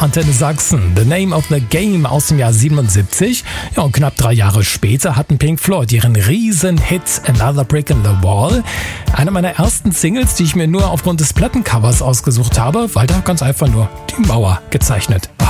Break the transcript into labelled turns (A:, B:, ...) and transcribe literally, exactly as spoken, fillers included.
A: auf Antenne Sachsen. The Name of the Game aus dem Jahr siebenundsiebzig. Ja, und knapp drei Jahre später hatten Pink Floyd ihren Riesen-Hit Another Brick in the Wall. Eine meiner ersten Singles, die ich mir nur aufgrund des Plattencovers ausgesucht habe, weil da ganz einfach nur die Mauer gezeichnet